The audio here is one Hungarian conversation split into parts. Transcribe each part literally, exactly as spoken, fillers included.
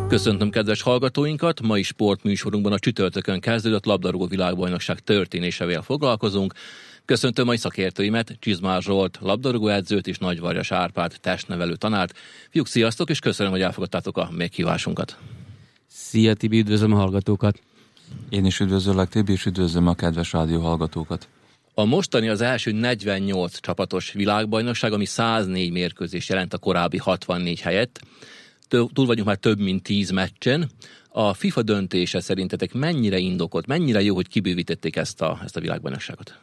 Köszöntöm kedves hallgatóinkat! Mai sportműsorunkban a csütörtökön kezdődött labdarúgó világbajnokság történésevel foglalkozunk. Köszöntöm mai szakértőimet, Csizmár Zsolt labdarúgóedzőt és Nagyvarjas Árpád testnevelő tanárt. Fiúk, sziasztok, és köszönöm, hogy elfogadtátok a meghívásunkat. Szia Tibi, üdvözlöm a hallgatókat! Én is üdvözöllek, Tibi, és üdvözlöm a kedves rádió hallgatókat. A mostani az első negyvennyolc csapatos világbajnokság, ami száznégy mérkőzés jelent a korábbi hatvannégy helyett. Túl vagyunk már több mint tíz meccsen. A FIFA döntése szerintetek mennyire indokolt, mennyire jó, hogy kibővítették ezt a, ezt a világbajnokságot?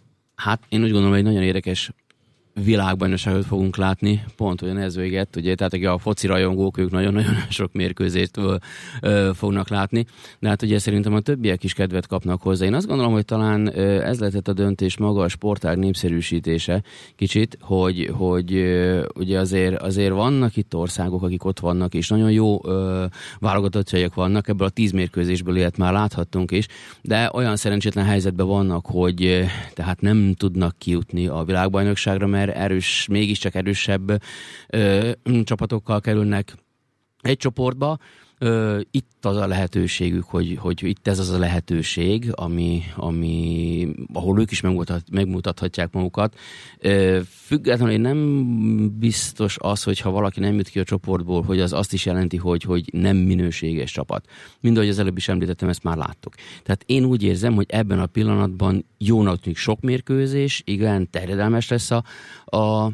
Hát én úgy gondolom, hogy nagyon érdekes világbajnokságot fogunk látni, pont olyan ez véget, ugye, tehát a foci rajongók, ők nagyon-nagyon sok mérkőzést ö, fognak látni, de hát ugye szerintem a többiek is kedvet kapnak hozzá. Én azt gondolom, hogy talán ö, ez lehetett a döntés maga a sportág népszerűsítése kicsit, hogy, hogy ö, ugye azért, azért vannak itt országok, akik ott vannak, és nagyon jó ö, válogatottságok vannak, ebből a tíz mérkőzésből ilyet már láthattunk is, de olyan szerencsétlen helyzetben vannak, hogy ö, tehát nem tudnak kijutni a világbajnokságra, mert erős, mégiscsak erősebb ö, csapatokkal kerülnek egy csoportba. Ö, itt az a lehetőségük, hogy, hogy itt ez az a lehetőség, ami, ami, ahol ők is megmutat, megmutathatják magukat. Ö, függetlenül én nem biztos az, hogy ha valaki nem jut ki a csoportból, hogy az azt is jelenti, hogy, hogy nem minőséges csapat. Mindahogy az előbb is említettem, ezt már láttuk. Tehát én úgy érzem, hogy ebben a pillanatban jónak tűnik sok mérkőzés, igen, terjedelmes lesz a, a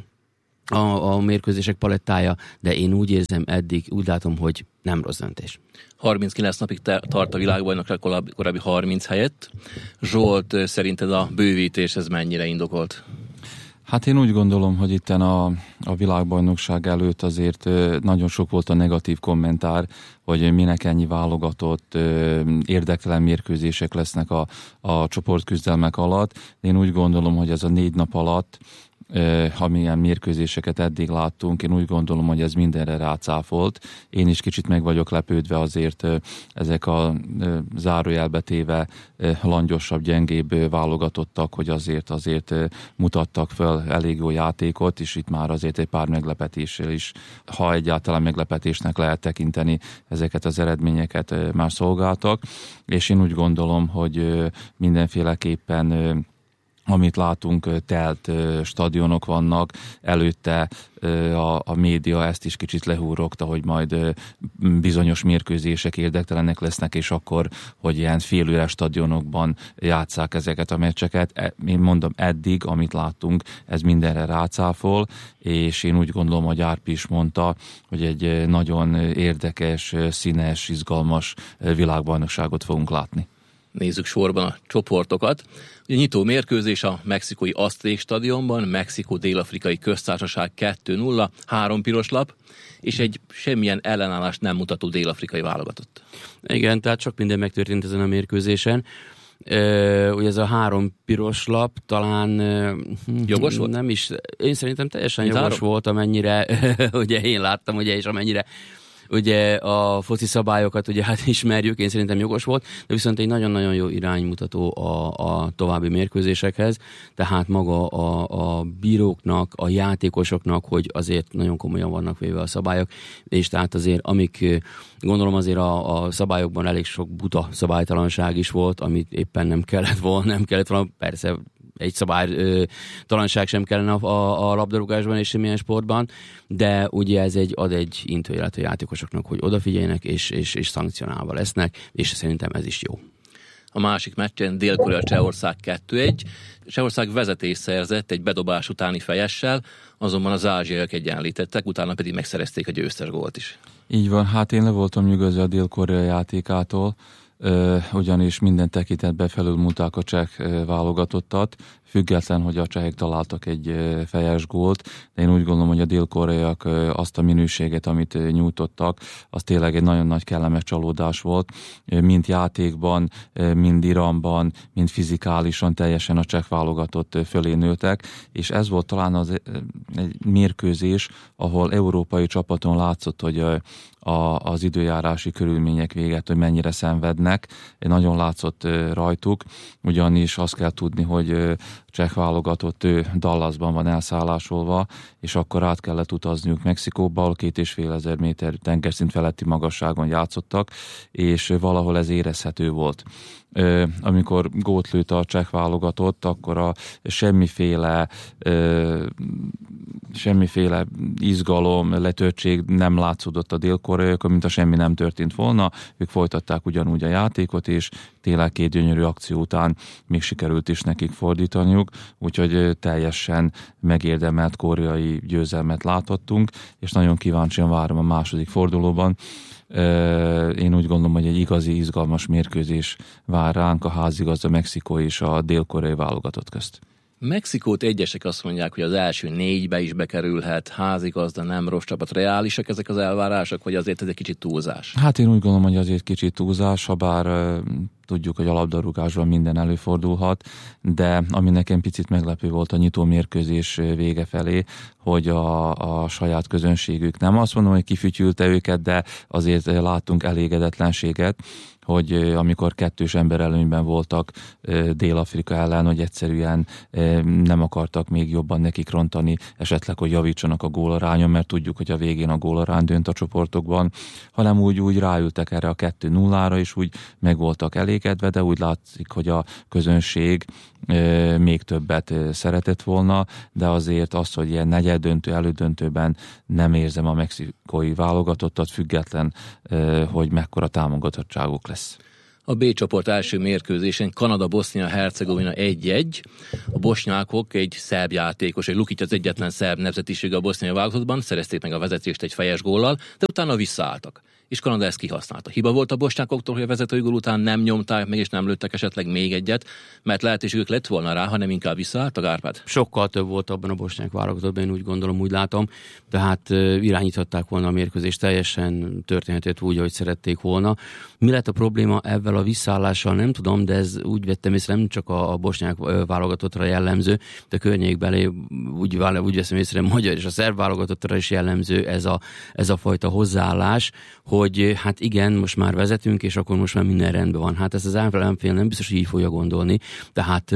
A, a mérkőzések palettája, de én úgy érzem eddig, úgy látom, hogy nem rossz döntés. harminckilenc napig te, tart a világbajnokság korábbi, korábbi harminc helyett. Zsolt, szerinted a bővítés ez mennyire indokolt? Hát én úgy gondolom, hogy itten a, a világbajnokság előtt azért nagyon sok volt a negatív kommentár, hogy minek ennyi válogatott, érdektelen mérkőzések lesznek a, a csoportküzdelmek alatt. Én úgy gondolom, hogy ez a négy nap alatt, amilyen mérkőzéseket eddig láttunk, én úgy gondolom, hogy ez mindenre rácáfolt. Én is kicsit meg vagyok lepődve azért ezek a zárójelbe téve langyosabb, gyengébb válogatottak, hogy azért azért mutattak fel elég jó játékot, és itt már azért egy pár meglepetéssel is, ha egyáltalán meglepetésnek lehet tekinteni, ezeket az eredményeket már szolgáltak, és én úgy gondolom, hogy mindenféleképpen amit látunk, telt stadionok vannak, előtte a, a média ezt is kicsit lehúrogta, hogy majd bizonyos mérkőzések érdektelenek lesznek, és akkor, hogy ilyen félüres stadionokban játsszák ezeket a meccseket. Én mondom, eddig, amit láttunk, ez mindenre rácáfol, és én úgy gondolom, hogy Árpi is mondta, hogy egy nagyon érdekes, színes, izgalmas világbajnokságot fogunk látni. Nézzük sorban a csoportokat. A nyitó mérkőzés a mexikói Azték stadionban, Mexikó-Dél-Afrikai Köztársaság kettő nulla, három piros lap, és egy semmilyen ellenállást nem mutató dél-afrikai válogatott. Igen, tehát sok minden megtörtént ezen a mérkőzésen. Uh, ugye ez a három piros lap talán uh, jogos volt? Nem is, én szerintem teljesen Mint jogos három? volt, amennyire ugye én láttam, ugye, és amennyire ugye a foci szabályokat ugye hát ismerjük, én szerintem jogos volt, de viszont egy nagyon-nagyon jó iránymutató a, a további mérkőzésekhez, tehát maga a, a bíróknak, a játékosoknak, hogy azért nagyon komolyan vannak véve a szabályok, és tehát azért amik gondolom azért a, a szabályokban elég sok buta szabálytalanság is volt, amit éppen nem kellett volna, nem kellett volna, persze egy szabálytalanság sem kellene a, a, a labdarúgásban és semmilyen sportban, de ugye ez egy, ad egy intőjelet a játékosoknak, hogy odafigyeljenek és, és, és szankcionálva lesznek, és szerintem ez is jó. A másik meccsen Dél-Korea Csehország kettő egy. Csehország vezetés szerzett egy bedobás utáni fejessel, azonban az ázsiaiak egyenlítettek, utána pedig megszerezték a győztes gólt is. Így van, hát én le voltam nyugodva a Dél-Korea játékától, ugyanis minden tekintetben felülmúlták a cseh válogatottat, független, hogy a csehek találtak egy fejes gólt, de én úgy gondolom, hogy a dél-koreaiak azt a minőséget, amit nyújtottak, az tényleg egy nagyon nagy kellemes csalódás volt. Mind játékban, mind iramban, mind fizikálisan teljesen a cseh válogatott fölé nőtek, és ez volt talán az egy mérkőzés, ahol európai csapaton látszott, hogy a, az időjárási körülmények véget, hogy mennyire szenvednek. Nagyon látszott rajtuk, ugyanis azt kell tudni, hogy cseh válogatott, ő Dallasban van elszállásolva, és akkor át kellett utazniuk Mexikóba, ahol két és fél ezer méter tengerszint feletti magasságon játszottak, és valahol ez érezhető volt. Amikor gólt lőtt a cseh válogatott, akkor a semmiféle semmiféle izgalom, letöltség nem látszódott a dél-koreaiakon, mint a semmi nem történt volna. Ők folytatták ugyanúgy a játékot, és tényleg két gyönyörű akció után még sikerült is nekik fordítaniuk, úgyhogy teljesen megérdemelt koreai győzelmet láthattunk, és nagyon kíváncsian várom a második fordulóban. Én úgy gondolom, hogy egy igazi, izgalmas mérkőzés vár ránk a házigazda Mexikó és a dél-koreai válogatott közt. Mexikót egyesek azt mondják, hogy az első négybe is bekerülhet, házigazda, nem rossz csapat. Reálisak ezek az elvárások, vagy azért ez egy kicsit túlzás? Hát én úgy gondolom, hogy azért kicsit túlzás, ha bár tudjuk, hogy a labdarúgásban minden előfordulhat, de ami nekem picit meglepő volt a nyitó mérkőzés vége felé, hogy a, a saját közönségük, nem azt mondom, hogy kifütyülte őket, de azért láttunk elégedetlenséget, hogy amikor kettős emberelőnyben voltak Dél-Afrika ellen, hogy egyszerűen nem akartak még jobban nekik rontani, esetleg, hogy javítsanak a gólarányon, mert tudjuk, hogy a végén a gólarány dönt a csoportokban, hanem úgy, úgy ráültek erre a kettő nullára, és úgy meg voltak elégedve, de úgy látszik, hogy a közönség még többet szeretett volna, de azért az, hogy ilyen negyeddöntő, elődöntőben nem érzem a mexikói válogatottat, független, hogy mekkora támogatottságuk lesz. A B csoport első mérkőzésen Kanada-Bosznia-Hercegovina egy-egy. A bosnyákok egy szerb játékos, egy Lukic az egyetlen szerb nemzetisége a boszniai válogatottban, szerezték meg a vezetést egy fejes góllal, de utána visszaálltak. És Kanada ezt kihasználta. Hiba volt a bosnyákoktól, hogy a vezetői gól után nem nyomták meg, és nem lőttek esetleg még egyet, mert lehetőségük lett volna rá, hanem inkább visszaálltak, Árpád? Sokkal több volt abban a bosnyák válogatottban, én úgy gondolom, úgy látom. Tehát irányíthatták volna a mérkőzést, teljesen történhetett úgy, ahogy szerették volna. Mi lett a probléma ezzel a visszaállással, nem tudom, de ez úgy vettem észre, nem csak a, a bosnyák válogatottra jellemző, de környékbeli úgy, úgy veszem észre, a magyar és a szerb válogatottra is jellemző ez a, ez a fajta hozzáállás, hogy hát igen, most már vezetünk, és akkor most már minden rendben van. Hát ez az ellenfél nem biztos, hogy így fogja gondolni. Tehát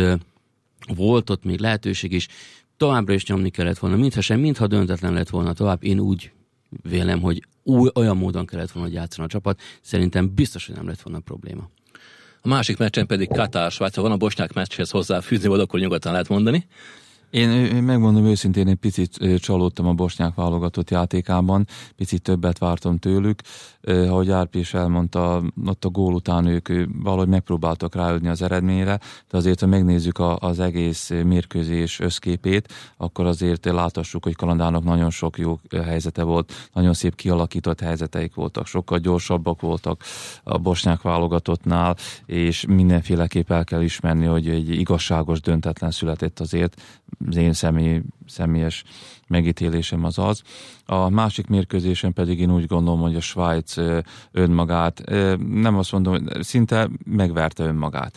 volt ott még lehetőség is, továbbra is nyomni kellett volna, mintha sem, mintha döntetlen lett volna tovább. Én úgy vélem, hogy új, olyan módon kellett volna, hogy játszani a csapat. Szerintem biztos, hogy nem lett volna probléma. A másik meccsen pedig Katár-Svájc. Ha van a bosnyák meccshez hozzáfűzni, vagy akkor nyugodtan lehet mondani. Én, én megmondom őszintén, egy picit csalódtam a bosnyák válogatott játékában, picit többet vártam tőlük. Ahogy Árpi is elmondta, ott a gól után ők valahogy megpróbáltak ráülni az eredményre, de azért, ha megnézzük a, az egész mérkőzés összképét, akkor azért láthassuk, hogy Kanadának nagyon sok jó helyzete volt, nagyon szép kialakított helyzeteik voltak, sokkal gyorsabbak voltak a bosnyák válogatottnál, és mindenféleképp el kell ismerni, hogy egy igazságos döntetlen született azért. Az én személy, személyes megítélésem az az. A másik mérkőzésen pedig én úgy gondolom, hogy a Svájc önmagát, nem azt mondom, hogy szinte megverte önmagát.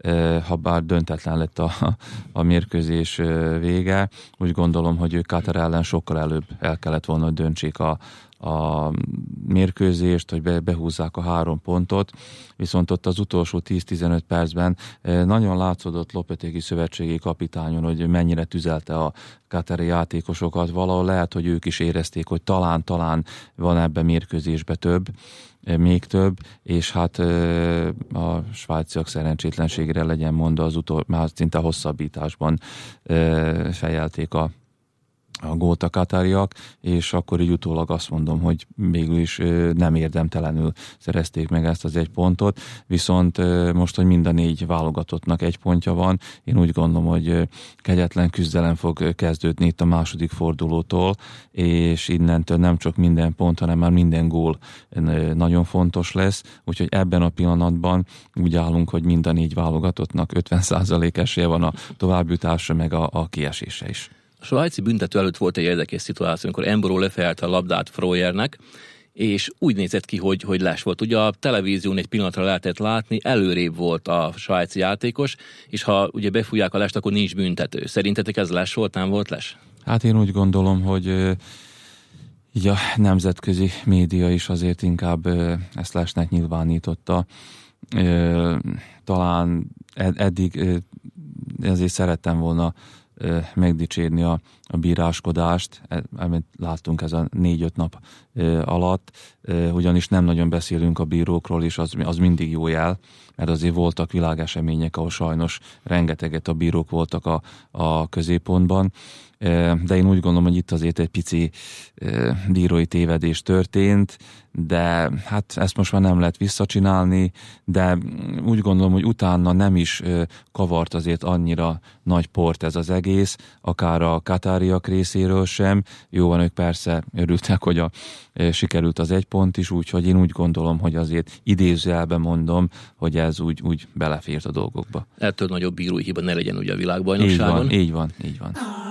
Ha bár döntetlen lett a, a mérkőzés vége, úgy gondolom, hogy ők Katar ellen sokkal előbb el kellett volna, hogy döntsék a, a mérkőzést, hogy be, behúzzák a három pontot, viszont ott az utolsó tíz-tizenöt percben nagyon látszódott Lopetegui szövetségi kapitányon, hogy mennyire tüzelte a katari játékosokat, valahol lehet, hogy ők is érezték, hogy talán-talán van ebben mérkőzésben több, még több, és hát a svájciak szerencsétlenségére legyen mondva, az utol, már szinte hosszabbításban fejelték a a gólt a katáriak, és akkor így utólag azt mondom, hogy végül is nem érdemtelenül szerezték meg ezt az egy pontot, viszont most, hogy mind a négy válogatottnak egy pontja van, én úgy gondolom, hogy kegyetlen küzdelem fog kezdődni itt a második fordulótól, és innentől nem csak minden pont, hanem már minden gól nagyon fontos lesz, úgyhogy ebben a pillanatban úgy állunk, hogy mind a négy válogatottnak ötven százalék esélye van a továbbjutásra, meg a, a kiesése is. A svájci büntető előtt volt egy érdekes szituáció, amikor Embolo lefejelte a labdát Freuernek, és úgy nézett ki, hogy, hogy les volt. Ugye a televízión egy pillanatra lehetett látni, előrébb volt a svájci játékos, és ha ugye befújják a lest, akkor nincs büntető. Szerintetek ez les volt, nem volt les? Hát én úgy gondolom, hogy így a nemzetközi média is azért inkább ezt lesnek nyilvánította. Talán eddig ezért szerettem volna megdicsérni a, a bíráskodást, amit láttunk ez a négy-öt nap alatt, ugyanis nem nagyon beszélünk a bírókról, és az, az mindig jó jel, mert azért voltak világesemények, ahol sajnos rengeteget a bírók voltak a, a középpontban, de én úgy gondolom, hogy itt azért egy pici bírói tévedés történt, de hát ezt most már nem lehet visszacsinálni, de úgy gondolom, hogy utána nem is kavart azért annyira nagy port ez az egész, akár a katáriak részéről sem. Jó van, ők persze örültek, hogy a, sikerült az egy pont is, úgyhogy én úgy gondolom, hogy azért idézőjelben mondom, hogy ez úgy, úgy belefért a dolgokba. Ettől nagyobb bírói hiba ne legyen ugye a világbajnokságon. Így van, így van, így van.